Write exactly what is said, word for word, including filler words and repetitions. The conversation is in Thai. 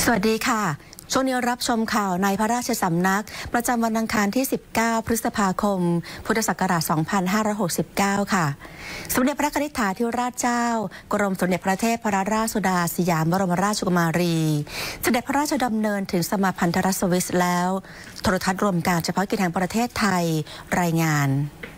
สวัสดีค่ะช่วงนี้รับชมข่าวในพระราชสำนักประจำวันอังคารที่ สิบเก้า พฤษภาคม พุทธศักราช สองพันห้าร้อยหกสิบเก้า ค่ะสมเด็จพระนิธิถาธิราชเจ้ากรมสมเด็จพระเทพรัตนราชสุดาสยามบรมราชกุมารีเสด็จพระราชดำเนินถึงสมาพันธรัฐสวิสแล้วโทรทัศน์รวมการเฉพาะกิจแห่งประเทศไทยรายงาน